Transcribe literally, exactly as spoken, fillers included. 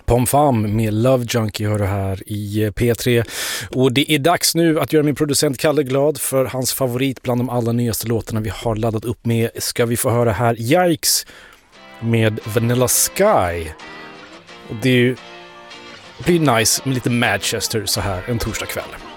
Pom Fam med Love Junkie hör du här i P tre. Och det är dags nu att göra min producent Kalle glad, för hans favorit bland de allra nyaste låtarna vi har laddat upp med ska vi få höra här. Yikes med Vanilla Sky. Och det är ju, det blir nice med lite Manchester så här en torsdag kväll.